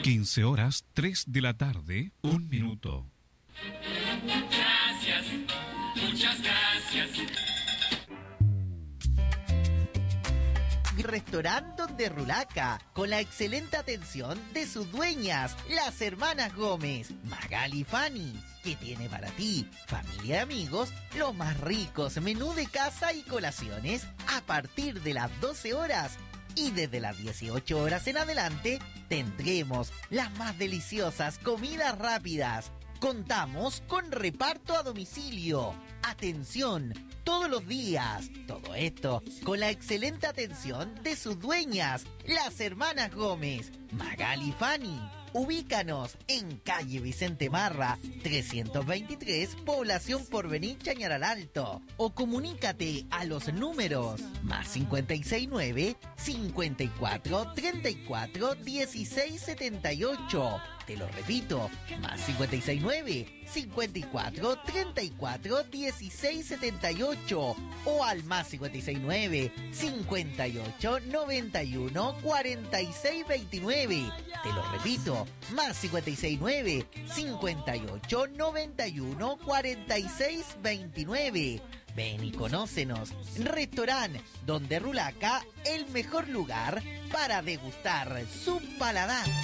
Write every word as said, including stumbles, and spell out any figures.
quince horas, tres de la tarde, un minuto. Gracias, muchas gracias. Restaurante Donde Rulaca, con la excelente atención de sus dueñas, las hermanas Gómez, Magali y Fanny, que tiene para ti, familia y amigos, los más ricos menú de casa y colaciones a partir de las doce horas. Y desde las dieciocho horas en adelante tendremos las más deliciosas comidas rápidas. Contamos con reparto a domicilio. Atención, todos los días. Todo esto con la excelente atención de sus dueñas, las hermanas Gómez, Magali y Fanny. Ubícanos en calle Vicente Marra, trescientos veintitrés, Población Porvenir, Chañaral Alto. O comunícate a los números más cincuenta y seis nueve, cincuenta y cuatro, treinta y cuatro, dieciséis setenta y ocho. Te lo repito, más cincuenta y seis nueve, cincuenta y cuatro, treinta y cuatro, dieciséis setenta y ocho. O al más cincuenta y seis nueve, cincuenta y ocho, noventa y uno, cuarenta y seis veintinueve. Te lo repito, más cincuenta y seis nueve, cincuenta y ocho, noventa y uno, cuarenta y seis veintinueve. Ven y conócenos. Restaurante Donde Rulaca, el mejor lugar para degustar su paladar.